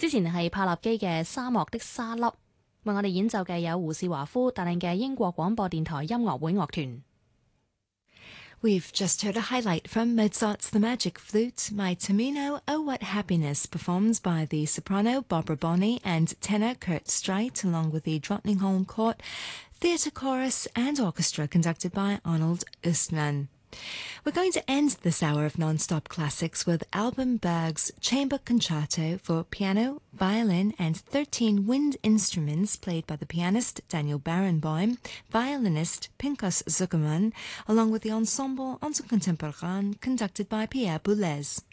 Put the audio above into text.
之前係帕納基嘅沙漠的沙粒，為我哋演奏嘅有胡士華夫帶領嘅英國廣播電台音樂會樂團。 We've just heard a highlight from Mozart's The Magic Flute, My Tamino, Oh What Happiness, performed by the soprano Barbara Bonney and tenor Kurt Streit, along with the Drottningholm Court Theatre Chorus and Orchestra conducted by Arnold Östman. We're going to end this hour of non-stop classics with Alban Berg's Chamber Concerto for piano, violin and 13 wind instruments played by the pianist Daniel Barenboim, violinist Pinchas Zuckerman, along with the ensemble Ensemble Contemporain conducted by Pierre Boulez.